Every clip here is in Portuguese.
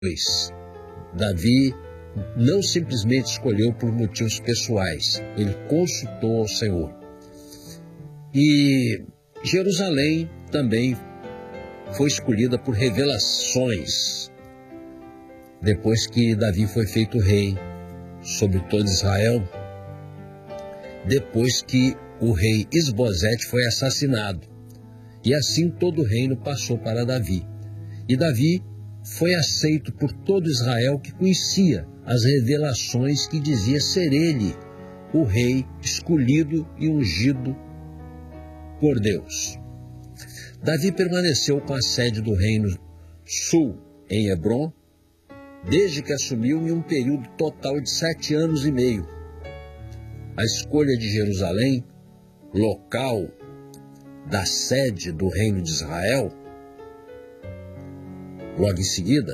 Davi não simplesmente escolheu por motivos pessoais, ele consultou ao Senhor. E Jerusalém também foi escolhida por revelações, depois que Davi foi feito rei sobre todo Israel, depois que o rei Isbosete foi assassinado. E assim todo o reino passou para Davi. E Davi foi aceito por todo Israel, que conhecia as revelações que dizia ser ele o rei escolhido e ungido por Deus. Davi permaneceu com a sede do reino sul em Hebrom, desde que assumiu, em um período total de 7 anos e meio. A escolha de Jerusalém, local da sede do reino de Israel, logo em seguida,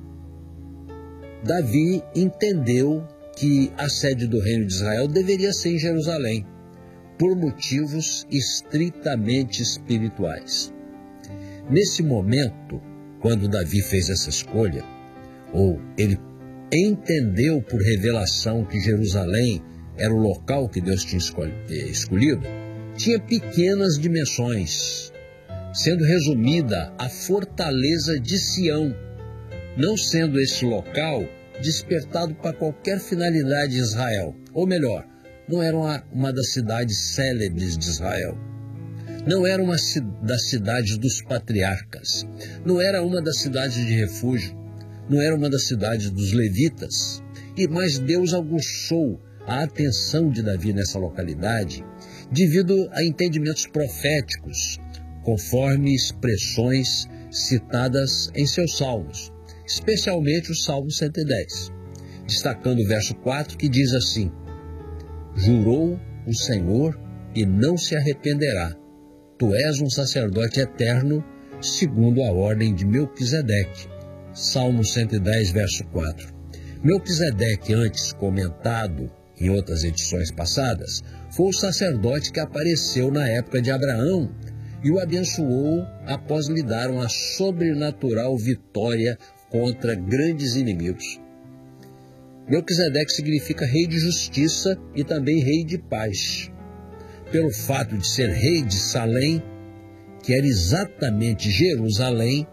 Davi entendeu que a sede do reino de Israel deveria ser em Jerusalém, por motivos estritamente espirituais. Nesse momento, quando Davi fez essa escolha, ou ele entendeu por revelação que Jerusalém era o local que Deus tinha escolhido, tinha pequenas dimensões, sendo resumida a fortaleza de Sião, não sendo esse local despertado para qualquer finalidade de Israel, ou melhor, não era uma das cidades célebres de Israel, não era uma das cidades dos patriarcas, não era uma das cidades de refúgio, não era uma das cidades dos levitas, mas Deus aguçou a atenção de Davi nessa localidade devido a entendimentos proféticos, conforme expressões citadas em seus salmos, especialmente o Salmo 110, destacando o verso 4, que diz assim: jurou o Senhor e não se arrependerá. Tu és um sacerdote eterno, segundo a ordem de Melquisedeque. Salmo 110, verso 4. Melquisedeque, antes comentado em outras edições passadas, foi o sacerdote que apareceu na época de Abraão e o abençoou após lhe dar uma sobrenatural vitória contra grandes inimigos. Melquisedeque significa rei de justiça e também rei de paz. Pelo fato de ser rei de Salém, que era exatamente Jerusalém,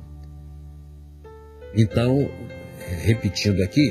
então, repetindo aqui,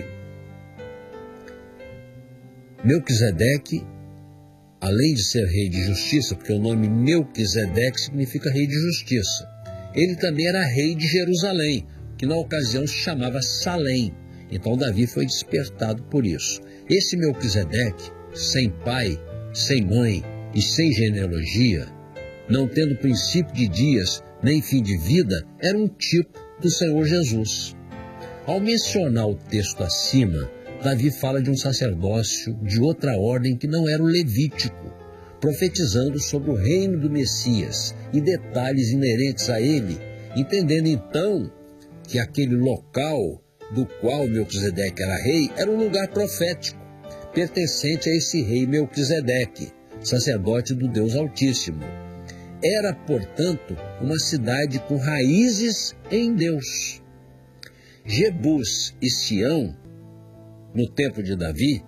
Melquisedeque, além de ser rei de justiça, porque o nome Melquisedeque significa rei de justiça, ele também era rei de Jerusalém, que na ocasião se chamava Salém. Então Davi foi despertado por isso. Esse Melquisedeque, sem pai, sem mãe e sem genealogia, não tendo princípio de dias nem fim de vida, era um tipo do Senhor Jesus. Ao mencionar o texto acima, Davi fala de um sacerdócio de outra ordem que não era o levítico, profetizando sobre o reino do Messias e detalhes inerentes a ele, entendendo então que aquele local do qual Melquisedeque era rei era um lugar profético, pertencente a esse rei Melquisedeque, sacerdote do Deus Altíssimo. Era, portanto, uma cidade com raízes em Deus. Jebus e Sião, no tempo de Davi,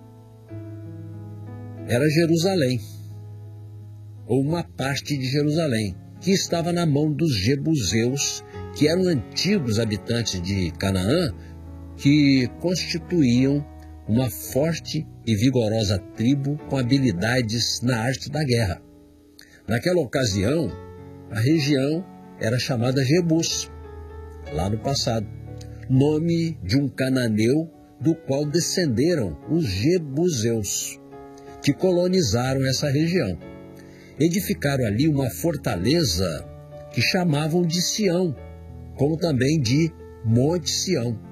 era Jerusalém, ou uma parte de Jerusalém, que estava na mão dos jebuseus, que eram antigos habitantes de Canaã, que constituíam uma forte e vigorosa tribo com habilidades na arte da guerra. Naquela ocasião, a região era chamada Jebus, lá no passado, nome de um cananeu do qual descenderam os jebuseus, que colonizaram essa região. Edificaram ali uma fortaleza que chamavam de Sião, como também de Monte Sião.